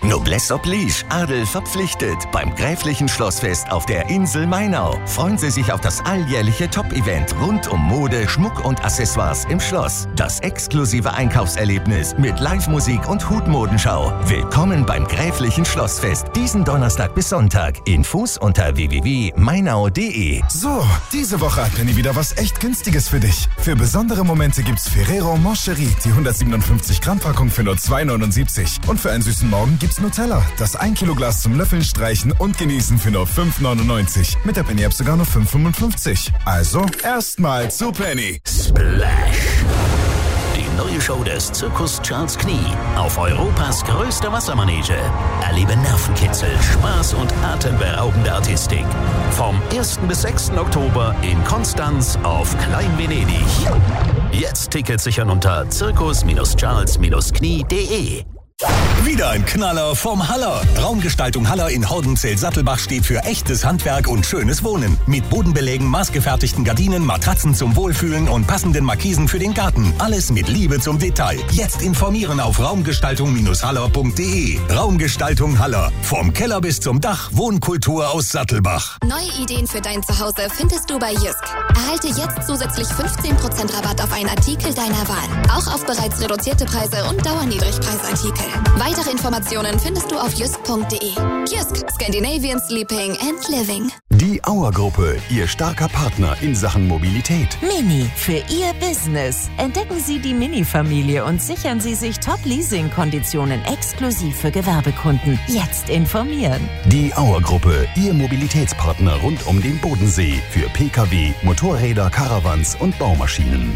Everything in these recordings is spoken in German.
Noblesse oblige, Adel verpflichtet. Beim Gräflichen Schlossfest auf der Insel Mainau freuen Sie sich auf das alljährliche Top-Event rund um Mode, Schmuck und Accessoires im Schloss. Das exklusive Einkaufserlebnis mit Live-Musik und Hutmodenschau. Willkommen beim Gräflichen Schlossfest diesen Donnerstag bis Sonntag. Infos unter www.mainau.de. So, diese Woche hat Penny wieder was echt Günstiges für dich. Für besondere Momente gibt's Ferrero Moncherie, die 157 Gramm Packung für nur 2,79. Und für einen süßen Morgen gibt's Nutella, das 1 Kilo Glas zum Löffeln, Streichen und Genießen für nur 5,99. Mit der Penny App sogar nur 5,55. Also erstmal zu Penny. Splash! Die neue Show des Zirkus Charles Knie auf Europas größter Wassermanege. Erlebe Nervenkitzel, Spaß und atemberaubende Artistik. Vom 1. bis 6. Oktober in Konstanz auf Klein Venedig. Jetzt Tickets sichern unter zirkus-charles-knie.de. Wieder ein Knaller vom Haller. Raumgestaltung Haller in Hordenzell-Sattelbach steht für echtes Handwerk und schönes Wohnen. Mit Bodenbelägen, maßgefertigten Gardinen, Matratzen zum Wohlfühlen und passenden Markisen für den Garten. Alles mit Liebe zum Detail. Jetzt informieren auf raumgestaltung-haller.de. Raumgestaltung Haller. Vom Keller bis zum Dach. Wohnkultur aus Sattelbach. Neue Ideen für dein Zuhause findest du bei Jysk. Erhalte jetzt zusätzlich 15% Rabatt auf einen Artikel deiner Wahl. Auch auf bereits reduzierte Preise und Dauerniedrigpreisartikel. Weitere Informationen findest du auf jysk.de. Jysk, Scandinavian Sleeping and Living. Die Auer-Gruppe, Ihr starker Partner in Sachen Mobilität. Mini für Ihr Business. Entdecken Sie die Mini-Familie und sichern Sie sich Top-Leasing-Konditionen exklusiv für Gewerbekunden. Jetzt informieren. Die Auer-Gruppe, Ihr Mobilitätspartner rund um den Bodensee. Für Pkw, Motorräder, Caravans und Baumaschinen.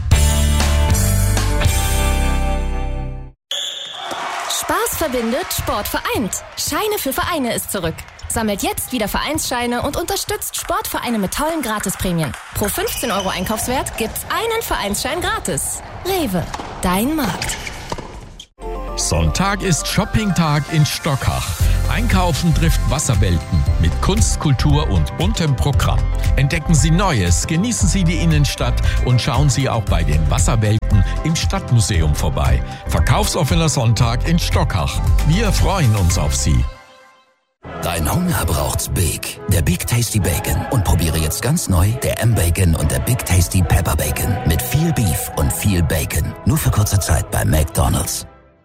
Spaß verbindet, Sport vereint. Scheine für Vereine ist zurück. Sammelt jetzt wieder Vereinsscheine und unterstützt Sportvereine mit tollen Gratisprämien. Pro 15 € Einkaufswert gibt's einen Vereinsschein gratis. Rewe, dein Markt. Sonntag ist Shoppingtag in Stockach. Einkaufen trifft Wasserwelten mit Kunst, Kultur und buntem Programm. Entdecken Sie Neues, genießen Sie die Innenstadt und schauen Sie auch bei den Wasserwelten im Stadtmuseum vorbei. Verkaufsoffener Sonntag in Stockach. Wir freuen uns auf Sie. Dein Hunger braucht's Big. Der Big Tasty Bacon. Und probiere jetzt ganz neu der M-Bacon und der Big Tasty Pepper Bacon. Mit viel Beef und viel Bacon. Nur für kurze Zeit bei McDonald's.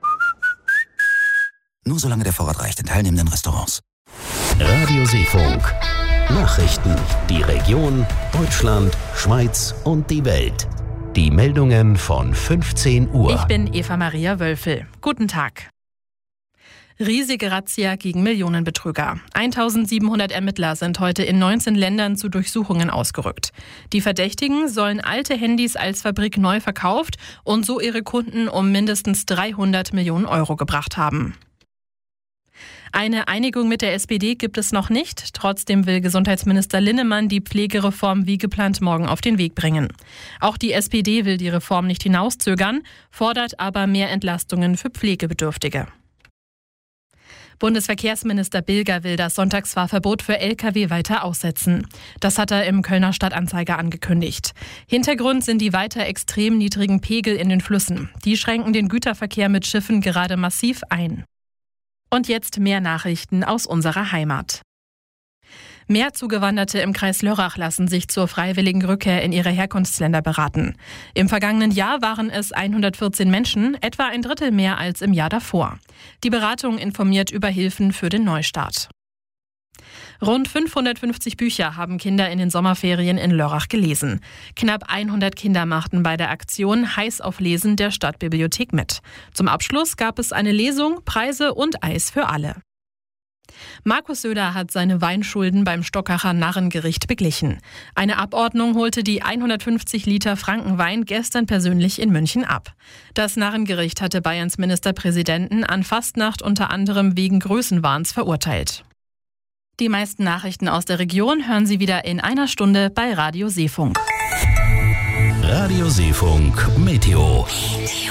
Nur solange der Vorrat reicht in teilnehmenden Restaurants. Radio Seefunk. Nachrichten. Die Region, Deutschland, Schweiz und die Welt. Die Meldungen von 15 Uhr. Ich bin Eva Maria Wölfel. Guten Tag. Riesige Razzia gegen Millionenbetrüger. 1700 Ermittler sind heute in 19 Ländern zu Durchsuchungen ausgerückt. Die Verdächtigen sollen alte Handys als Fabrik neu verkauft und so ihre Kunden um mindestens 300 Millionen € gebracht haben. Eine Einigung mit der SPD gibt es noch nicht. Trotzdem will Gesundheitsminister Linnemann die Pflegereform wie geplant morgen auf den Weg bringen. Auch die SPD will die Reform nicht hinauszögern, fordert aber mehr Entlastungen für Pflegebedürftige. Bundesverkehrsminister Bilger will das Sonntagsfahrverbot für Lkw weiter aussetzen. Das hat er im Kölner Stadtanzeiger angekündigt. Hintergrund sind die weiter extrem niedrigen Pegel in den Flüssen. Die schränken den Güterverkehr mit Schiffen gerade massiv ein. Und jetzt mehr Nachrichten aus unserer Heimat. Mehr Zugewanderte im Kreis Lörrach lassen sich zur freiwilligen Rückkehr in ihre Herkunftsländer beraten. Im vergangenen Jahr waren es 114 Menschen, etwa ein Drittel mehr als im Jahr davor. Die Beratung informiert über Hilfen für den Neustart. Rund 550 Bücher haben Kinder in den Sommerferien in Lörrach gelesen. Knapp 100 Kinder machten bei der Aktion Heiß auf Lesen der Stadtbibliothek mit. Zum Abschluss gab es eine Lesung, Preise und Eis für alle. Markus Söder hat seine Weinschulden beim Stockacher Narrengericht beglichen. Eine Abordnung holte die 150 Liter Frankenwein gestern persönlich in München ab. Das Narrengericht hatte Bayerns Ministerpräsidenten an Fastnacht unter anderem wegen Größenwahns verurteilt. Die meisten Nachrichten aus der Region hören Sie wieder in einer Stunde bei Radio Seefunk. Radio Seefunk Meteo.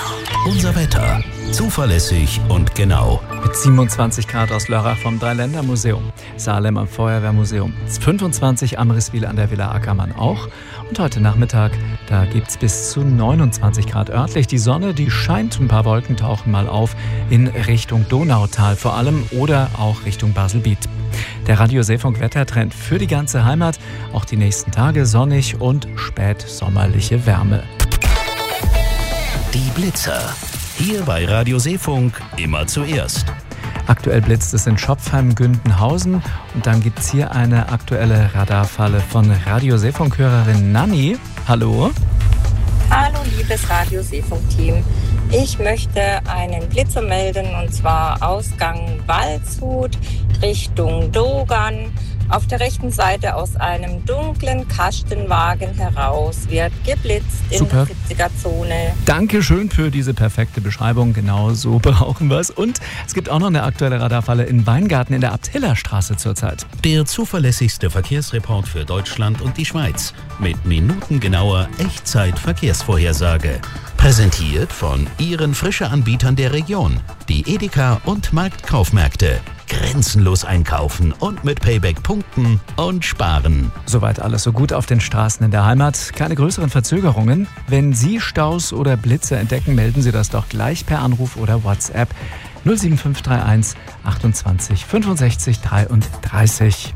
Unser Wetter. Zuverlässig und genau. Mit 27 Grad aus Lörrach vom Dreiländermuseum, Salem am Feuerwehrmuseum, 25 Amriswil an der Villa Ackermann auch. Und heute Nachmittag, da gibt's bis zu 29 Grad örtlich. Die Sonne, die scheint, ein paar Wolken tauchen mal auf in Richtung Donautal vor allem oder auch Richtung Baselbiet. Der Radio Seefunk Wettertrend für die ganze Heimat. Auch die nächsten Tage sonnig und spätsommerliche Wärme. Die Blitzer. Hier bei Radio Seefunk immer zuerst. Aktuell blitzt es in Schopfheim-Gündenhausen und dann gibt's hier eine aktuelle Radarfalle von Radio Seefunk-Hörerin Nanni. Hallo. Hallo liebes Radio Seefunk-Team. Ich möchte einen Blitzer melden und zwar Ausgang Waldshut Richtung Dogan. Auf der rechten Seite aus einem dunklen Kastenwagen heraus wird geblitzt in der 70er-Zone. Dankeschön für diese perfekte Beschreibung. Genau so brauchen wir es. Und es gibt auch noch eine aktuelle Radarfalle in Weingarten in der Abthillerstraße zurzeit. Der zuverlässigste Verkehrsreport für Deutschland und die Schweiz. Mit minutengenauer Echtzeit-Verkehrsvorhersage. Präsentiert von Ihren Frische-Anbietern der Region. Die Edeka und Marktkaufmärkte. Grenzenlos einkaufen und mit Payback punkten und sparen. Soweit alles so gut auf den Straßen in der Heimat. Keine größeren Verzögerungen. Wenn Sie Staus oder Blitze entdecken, melden Sie das doch gleich per Anruf oder WhatsApp 07531 28 65 33.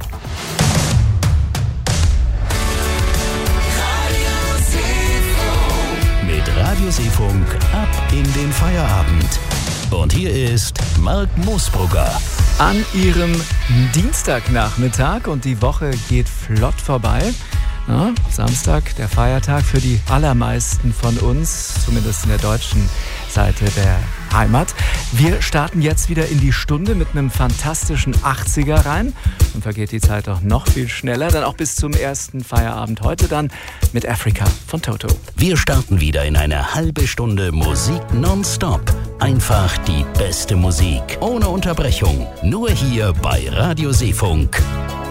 Mit Radio Seefunk ab in den Feierabend. Und hier ist Marc Moosbrugger. An Ihrem Dienstagnachmittag und die Woche geht flott vorbei. Ja, Samstag, der Feiertag für die allermeisten von uns, zumindest in der deutschen Seite der Heimat. Wir starten jetzt wieder in die Stunde mit einem fantastischen 80er rein. Und vergeht die Zeit auch noch viel schneller, dann auch bis zum ersten Feierabend heute dann mit Africa von Toto. Wir starten wieder in eine halbe Stunde Musik nonstop. Einfach die beste Musik, ohne Unterbrechung. Nur hier bei Radio Seefunk.